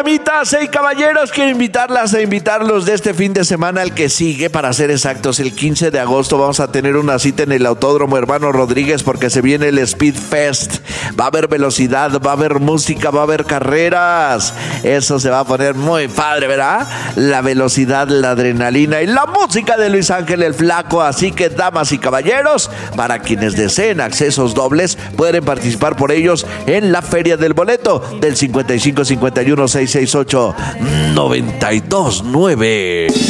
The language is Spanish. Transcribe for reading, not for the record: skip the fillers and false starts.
damitas y caballeros, quiero invitarlas a invitarlos de este fin de semana al que sigue, para ser exactos, el 15 de agosto vamos a tener una cita en el Autódromo Hermano Rodríguez porque se viene el Speed Fest. Va a haber velocidad, va a haber música, va a haber carreras. Eso se va a poner muy padre, ¿verdad? La velocidad, la adrenalina y la música de Luis Ángel el Flaco. Así que, damas y caballeros, para quienes deseen accesos dobles, pueden participar por ellos en la Feria del Boleto del 5551-668-929.